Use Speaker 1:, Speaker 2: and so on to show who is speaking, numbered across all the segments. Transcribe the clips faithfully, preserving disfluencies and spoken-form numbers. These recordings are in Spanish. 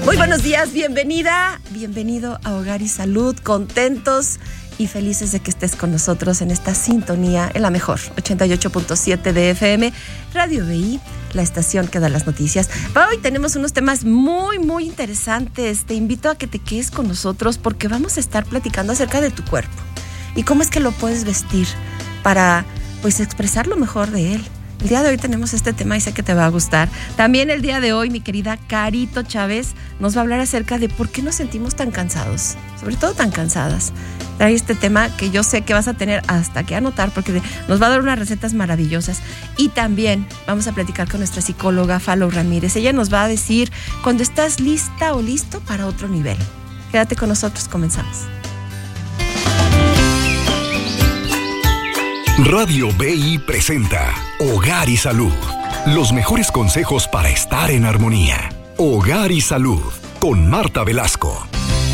Speaker 1: Muy buenos días, bienvenida, bienvenido a Hogar y Salud, contentos y felices de que estés con nosotros en esta sintonía, en la mejor, ochenta y ocho punto siete de F M, Radio V I, la estación que da las noticias. Hoy tenemos unos temas muy, muy interesantes. Te invito a que te quedes con nosotros porque vamos a estar platicando acerca de tu cuerpo y cómo es que lo puedes vestir para, pues, expresar lo mejor de él. El día de hoy tenemos este tema y sé que te va a gustar. También el día de hoy mi querida Carito Chávez nos va a hablar acerca de por qué nos sentimos tan cansados, sobre todo tan cansadas. Trae este tema que yo sé que vas a tener hasta que anotar porque nos va a dar unas recetas maravillosas. Y también vamos a platicar con nuestra psicóloga Falo Ramírez. Ella nos va a decir cuando estás lista o listo para otro nivel. Quédate con nosotros, comenzamos.
Speaker 2: Radio V I presenta Hogar y Salud. Los mejores consejos para estar en armonía. Hogar y Salud con Marta Velasco.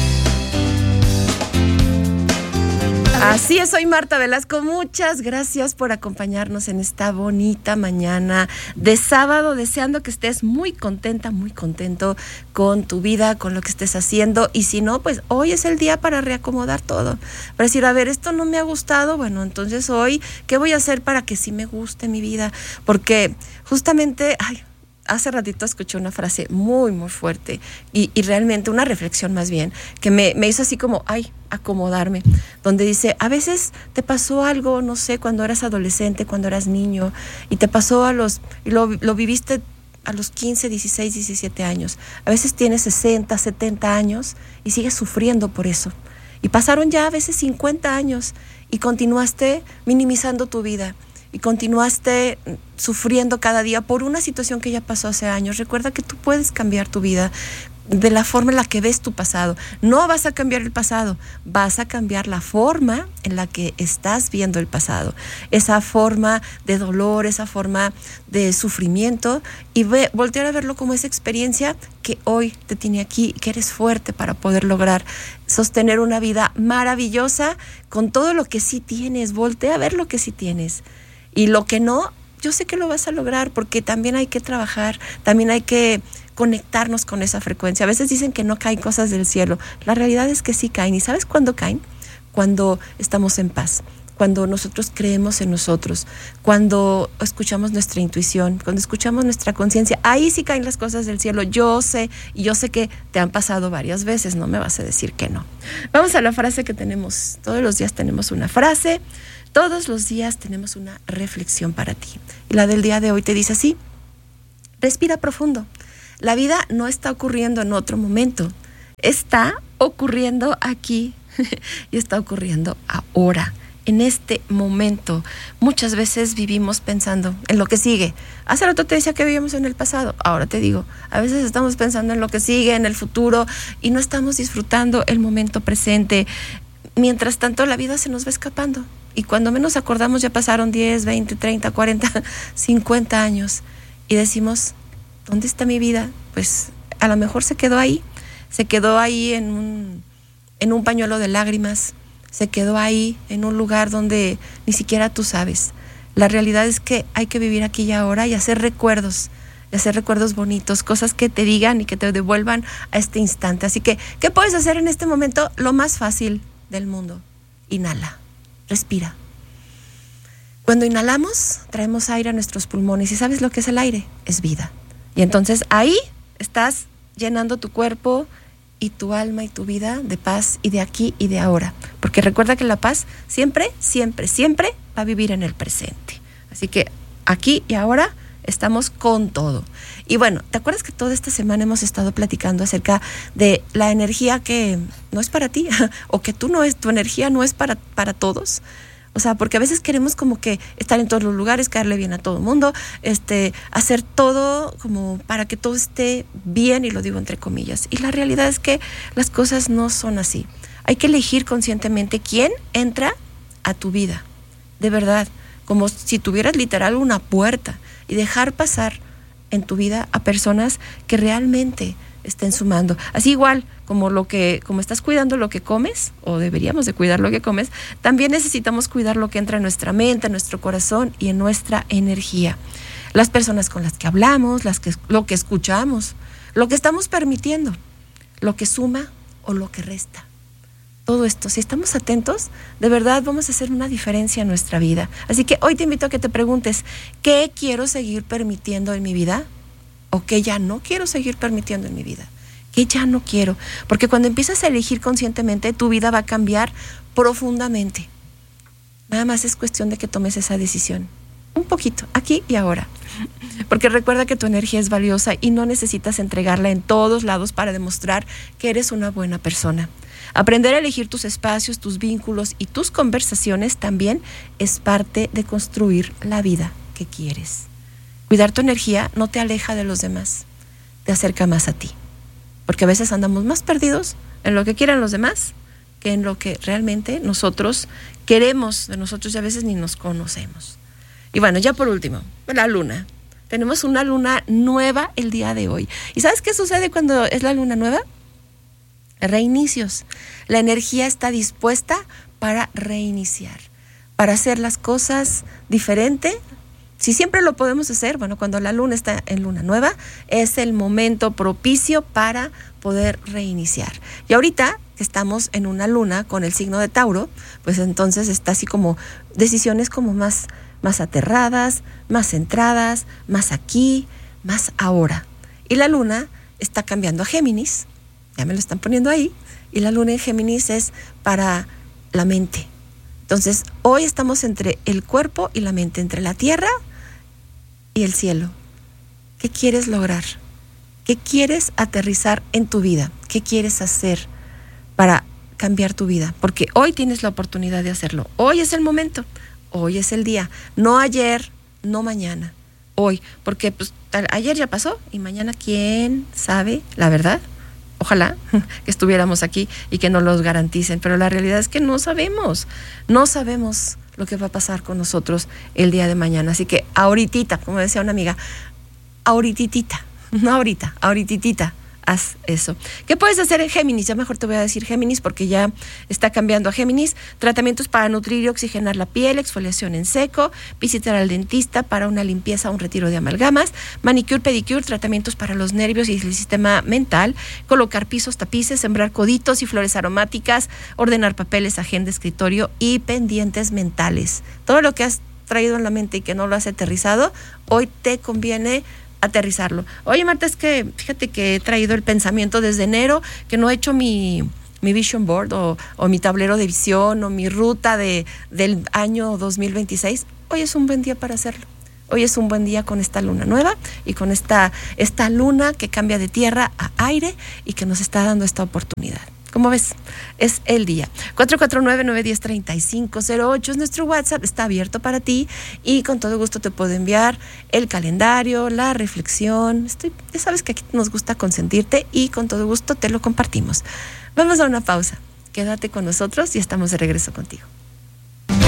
Speaker 1: Así es, soy Marta Velasco. Muchas gracias por acompañarnos en esta bonita mañana de sábado, deseando que estés muy contenta, muy contento con tu vida, con lo que estés haciendo. Y si no, pues hoy es el día para reacomodar todo. Para decir, a ver, esto no me ha gustado, bueno, entonces hoy, ¿qué voy a hacer para que sí me guste mi vida? Porque justamente, ay, hace ratito escuché una frase muy, muy fuerte y, y realmente una reflexión más bien, que me, me hizo así como, ay, acomodarme, donde dice, a veces te pasó algo, no sé, cuando eras adolescente, cuando eras niño, y te pasó a los, y lo, lo viviste a los quince, dieciséis, diecisiete años. A veces tienes sesenta, setenta años y sigues sufriendo por eso. Y pasaron ya a veces cincuenta años y continuaste minimizando tu vida. Y continuaste sufriendo cada día por una situación que ya pasó hace años. Recuerda que tú puedes cambiar tu vida de la forma en la que ves tu pasado. No vas a cambiar el pasado, vas a cambiar la forma en la que estás viendo el pasado. Esa forma de dolor, esa forma de sufrimiento, y ve, voltear a verlo como esa experiencia que hoy te tiene aquí, que eres fuerte para poder lograr sostener una vida maravillosa con todo lo que sí tienes. Voltea a ver lo que sí tienes. Y lo que no, yo sé que lo vas a lograr porque también hay que trabajar, también hay que conectarnos con esa frecuencia. A veces dicen que no caen cosas del cielo. La realidad es que sí caen. ¿Y sabes cuándo caen? Cuando estamos en paz, cuando nosotros creemos en nosotros, cuando escuchamos nuestra intuición, cuando escuchamos nuestra conciencia. Ahí sí caen las cosas del cielo. Yo sé, y yo sé que te han pasado varias veces, no me vas a decir que no. Vamos a la frase que tenemos. Todos los días tenemos una frase. Todos los días tenemos una reflexión para ti. Y la del día de hoy te dice así: respira profundo. La vida no está ocurriendo en otro momento. Está ocurriendo aquí y está ocurriendo ahora, en este momento. Muchas veces vivimos pensando en lo que sigue. Hace rato te decía que vivíamos en el pasado. Ahora te digo, a veces estamos pensando en lo que sigue, en el futuro, y no estamos disfrutando el momento presente. Mientras tanto, la vida se nos va escapando. Y cuando menos acordamos ya pasaron diez, veinte, treinta, cuarenta, cincuenta años. Y decimos, ¿dónde está mi vida? Pues a lo mejor se quedó ahí. Se quedó ahí en un, en un pañuelo de lágrimas. Se quedó ahí en un lugar donde ni siquiera tú sabes. La realidad es que hay que vivir aquí y ahora y hacer recuerdos. Y hacer recuerdos bonitos, cosas que te digan y que te devuelvan a este instante. Así que, ¿qué puedes hacer en este momento? Lo más fácil del mundo. Inhala. Respira. Cuando inhalamos, traemos aire a nuestros pulmones. ¿Y sabes lo que es el aire? Es vida. Y entonces ahí estás llenando tu cuerpo y tu alma y tu vida de paz y de aquí y de ahora. Porque recuerda que la paz siempre, siempre, siempre va a vivir en el presente. Así que aquí y ahora estamos con todo. Y bueno, ¿te acuerdas que toda esta semana hemos estado platicando acerca de la energía que no es para ti? O que tú no es, tu energía no es para, para todos. O sea, porque a veces queremos como que estar en todos los lugares, caerle bien a todo el mundo, este, hacer todo como para que todo esté bien, y lo digo entre comillas. Y la realidad es que las cosas no son así. Hay que elegir conscientemente quién entra a tu vida, de verdad, como si tuvieras literal una puerta, y dejar pasar en tu vida a personas que realmente estén sumando. Así igual como lo que, como estás cuidando lo que comes, o deberíamos de cuidar lo que comes, también necesitamos cuidar lo que entra en nuestra mente, en nuestro corazón y en nuestra energía. Las personas con las que hablamos, las que, lo que escuchamos, lo que estamos permitiendo. lo que suma o lo que resta. Todo esto, si estamos atentos, de verdad vamos a hacer una diferencia en nuestra vida. Así que hoy te invito a que te preguntes, ¿qué quiero seguir permitiendo en mi vida? ¿O qué ya no quiero seguir permitiendo en mi vida? ¿Qué ya no quiero? Porque cuando empiezas a elegir conscientemente, tu vida va a cambiar profundamente. Nada más es cuestión de que tomes esa decisión. Un poquito, aquí y ahora. Porque recuerda que tu energía es valiosa y no necesitas entregarla en todos lados para demostrar que eres una buena persona. Aprender a elegir tus espacios, tus vínculos y tus conversaciones también es parte de construir la vida que quieres. Cuidar tu energía no te aleja de los demás, te acerca más a ti. Porque a veces andamos más perdidos en lo que quieran los demás que en lo que realmente nosotros queremos de nosotros y a veces ni nos conocemos. Y bueno, ya por último, la luna. Tenemos una luna nueva el día de hoy. ¿Y sabes qué sucede cuando es la luna nueva? Reinicios. La energía está dispuesta para reiniciar, para hacer las cosas diferente. Si siempre lo podemos hacer, bueno, cuando la luna está en luna nueva, es el momento propicio para poder reiniciar. Y ahorita que estamos en una luna con el signo de Tauro, pues entonces está así como decisiones como más, más aterradas, más centradas, más aquí, más ahora. Y la luna está cambiando a Géminis, ya me lo están poniendo ahí, y la luna en Géminis es para la mente. Entonces, hoy estamos entre el cuerpo y la mente, entre la tierra y el cielo. ¿Qué quieres lograr? ¿Qué quieres aterrizar en tu vida? ¿Qué quieres hacer para cambiar tu vida? Porque hoy tienes la oportunidad de hacerlo. Hoy es el momento, hoy es el día. No ayer, no mañana, hoy. Porque pues, ayer ya pasó y mañana, ¿quién sabe la verdad? Ojalá que estuviéramos aquí y que nos los garanticen, pero la realidad es que no sabemos, no sabemos lo que va a pasar con nosotros el día de mañana. Así que ahoritita, como decía una amiga, ahorititita, no ahorita, ahorititita, haz eso. ¿Qué puedes hacer en Géminis? Ya mejor te voy a decir Géminis porque ya está cambiando a Géminis. Tratamientos para nutrir y oxigenar la piel, exfoliación en seco, visitar al dentista para una limpieza, un retiro de amalgamas, manicure, pedicure, tratamientos para los nervios y el sistema mental, colocar pisos, tapices, sembrar coditos y flores aromáticas, ordenar papeles, agenda, escritorio y pendientes mentales. Todo lo que has traído en la mente y que no lo has aterrizado, hoy te conviene aterrizarlo. Oye, Marta, es que fíjate que he traído el pensamiento desde enero, que no he hecho mi, mi vision board o, o mi tablero de visión o mi ruta de, del año dos mil veintiséis. Hoy es un buen día para hacerlo. Hoy es un buen día con esta luna nueva y con esta, esta luna que cambia de tierra a aire y que nos está dando esta oportunidad. ¿Cómo ves? Es el día. cuatro cuatro nueve, nueve uno cero, tres cinco cero ocho es nuestro WhatsApp, está abierto para ti y con todo gusto te puedo enviar el calendario, la reflexión. Estoy, ya sabes que aquí nos gusta consentirte y con todo gusto te lo compartimos. Vamos a una pausa. Quédate con nosotros y estamos de regreso contigo.